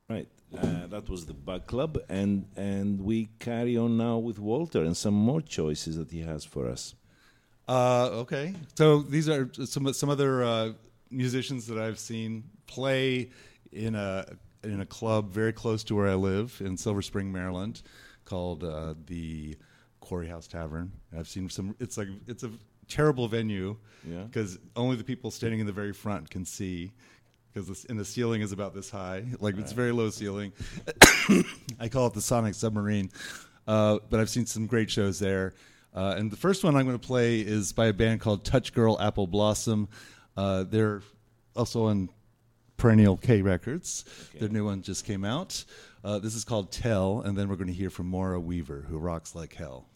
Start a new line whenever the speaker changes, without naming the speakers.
Right. That was the Bug Club, and we carry on now with Walter and some more choices that he has for us.
Okay. So these are some other musicians that I've seen play in a club very close to where I live in Silver Spring, Maryland, called the Quarry House Tavern. I've seen some. It's a terrible venue because only the people standing in the very front can see. Because the ceiling is about this high, it's very low ceiling. I call it the Sonic Submarine, but I've seen some great shows there. And the first one I'm going to play is by a band called Touch Girl Apple Blossom. They're also on Perennial K Records. Okay. Their new one just came out. This is called Tell, and then we're going to hear from Maura Weaver, who rocks like hell.